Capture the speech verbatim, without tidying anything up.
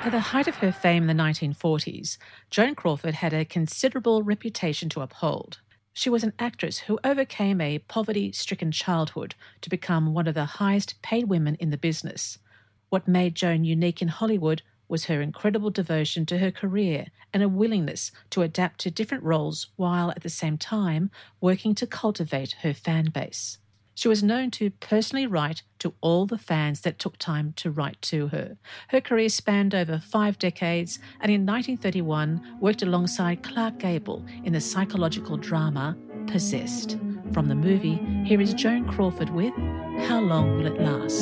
At the height of her fame in the nineteen forties, Joan Crawford had a considerable reputation to uphold. She was an actress who overcame a poverty-stricken childhood to become one of the highest-paid women in the business. What made Joan unique in Hollywood was her incredible devotion to her career and a willingness to adapt to different roles while at the same time working to cultivate her fan base. She was known to personally write to all the fans that took time to write to her. Her career spanned over five decades and in nineteen thirty-one worked alongside Clark Gable in the psychological drama Possessed. From the movie, here is Joan Crawford with How Long Will It Last?